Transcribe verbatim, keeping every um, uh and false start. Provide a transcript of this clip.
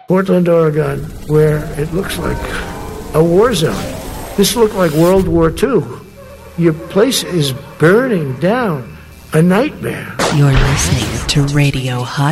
Portland, Oregon, where it looks like a war zone. This looked like World War Two. Your place is burning down. A nightmare. You're listening to Radio Hot